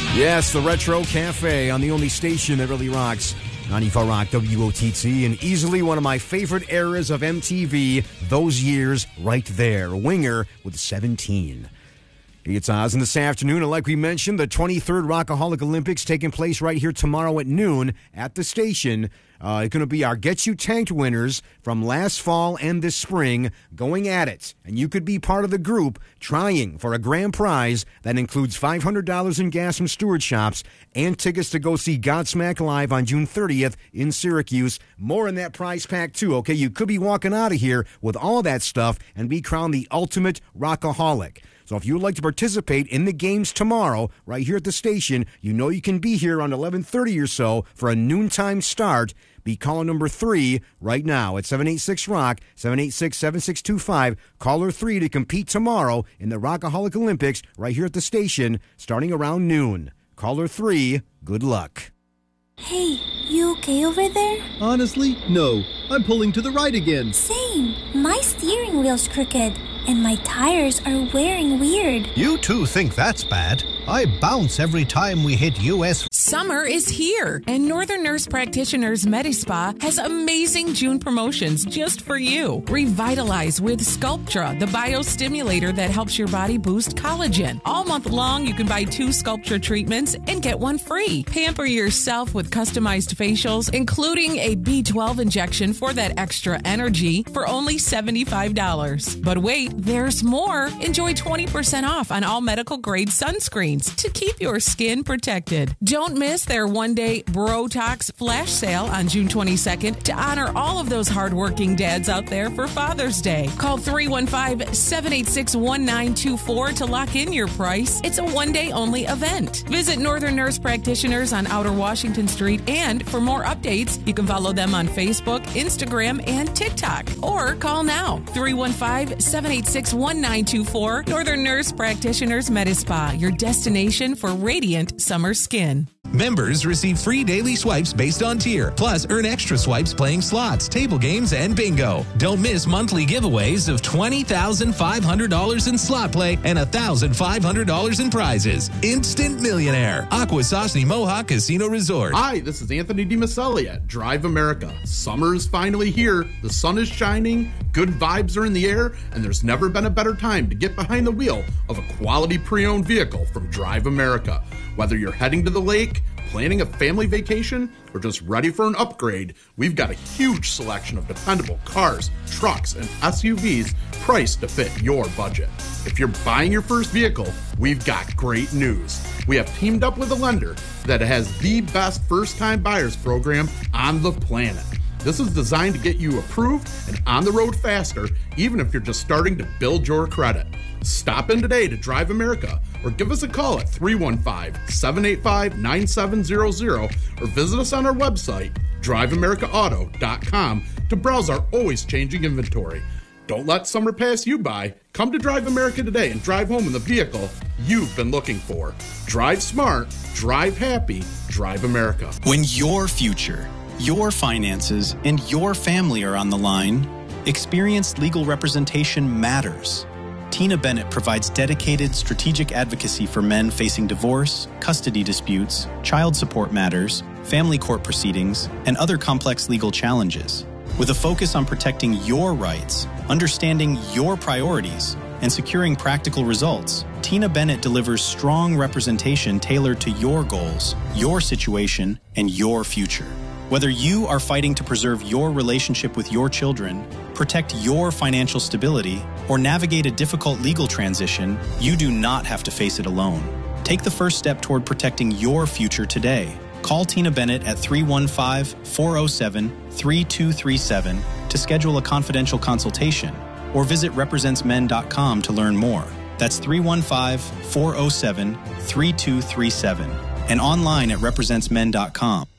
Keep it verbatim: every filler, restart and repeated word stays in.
Yes, the Retro Cafe on the only station that really rocks. ninety-four Rock W O T T, and easily one of my favorite eras of M T V, those years right there. Winger with seventeen. It's Oz, and this afternoon, and like we mentioned, the twenty-third Rockaholic Olympics taking place right here tomorrow at noon at the station. Uh, it's going to be our Get You Tanked winners from last fall and this spring going at it. And you could be part of the group trying for a grand prize that includes five hundred dollars in gas from Stewart Shops and tickets to go see Godsmack Live on June thirtieth in Syracuse. More in that prize pack, too, okay? You could be walking out of here with all that stuff and be crowned the ultimate Rockaholic. So if you would like to participate in the games tomorrow, right here at the station, you know you can be here around eleven thirty or so for a noontime start. Be caller number three right now at seven eight six ROCK, seven eight six, seven six two five. Caller three to compete tomorrow in the Rockaholic Olympics right here at the station starting around noon. Caller three, good luck. Hey, you okay over there? Honestly, no. I'm pulling to the right again. Same. My steering wheel's crooked, and my tires are wearing weird. You two think that's bad. I bounce every time we hit U S Summer is here, and Northern Nurse Practitioners MediSpa has amazing June promotions just for you. Revitalize with Sculptra, the biostimulator that helps your body boost collagen. All month long, you can buy two Sculptra treatments and get one free. Pamper yourself with customized facials, including a B twelve injection for that extra energy for only seventy-five dollars. But wait, there's more. Enjoy twenty percent off on all medical-grade sunscreens to keep your skin protected. Don't miss their one-day Brotox flash sale on June twenty-second to honor all of those hardworking dads out there for Father's Day. Call three one five, seven eight six, one nine two four to lock in your price. It's a one-day only event. Visit Northern Nurse Practitioners on Outer Washington Street, and for more updates, you can follow them on Facebook, Instagram, and TikTok. Or call now, three one five, seven eight six, one nine two four. Northern Nurse Practitioners MediSpa, your destination for radiant summer skin. Members receive free daily swipes based on tier, plus earn extra swipes playing slots, table games, and bingo. Don't miss monthly giveaways of twenty thousand five hundred dollars in slot play and one thousand five hundred dollars in prizes. Instant Millionaire. Akwesasne Mohawk Casino Resort. Hi, this is Anthony DiMaselli at Drive America. Summer is finally here. The sun is shining, good vibes are in the air, and there's never been a better time to get behind the wheel of a quality pre-owned vehicle from Drive America. Whether you're heading to the lake, planning a family vacation, or just ready for an upgrade, we've got a huge selection of dependable cars, trucks, and S U Vs priced to fit your budget. If you're buying your first vehicle, we've got great news. We have teamed up with a lender that has the best first-time buyers program on the planet. This is designed to get you approved and on the road faster, even if you're just starting to build your credit. Stop in today to Drive America or give us a call at three one five, seven eight five, nine seven zero zero or visit us on our website, drive america auto dot com, to browse our always changing inventory. Don't let summer pass you by. Come to Drive America today and drive home in the vehicle you've been looking for. Drive smart, drive happy, Drive America. When your future, your finances, and your family are on the line, experienced legal representation matters. Tina Bennett provides dedicated strategic advocacy for men facing divorce, custody disputes, child support matters, family court proceedings, and other complex legal challenges. With a focus on protecting your rights, understanding your priorities, and securing practical results, Tina Bennett delivers strong representation tailored to your goals, your situation, and your future. Whether you are fighting to preserve your relationship with your children, protect your financial stability, or navigate a difficult legal transition, you do not have to face it alone. Take the first step toward protecting your future today. Call Tina Bennett at three one five, four oh seven, three two three seven to schedule a confidential consultation, or visit represents men dot com to learn more. That's three one five, four oh seven, three two three seven and online at represents men dot com.